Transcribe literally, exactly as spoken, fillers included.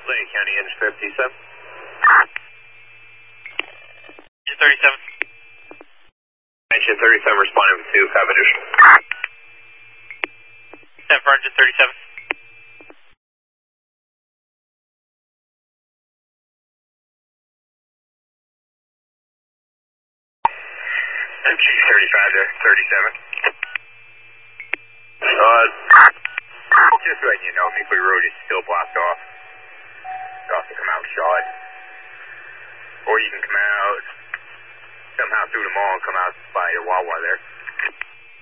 Lake County, engine fifty-seven. Engine thirty-seven. Engine thirty-seven responding with two, five additional. ten for engine thirty-seven. M G thirty-five to thirty-seven. Uh, just letting you know, Meekley Road is still blocked off. You'll have to come out short. Or you can come out somehow through the mall and come out by your Wawa there.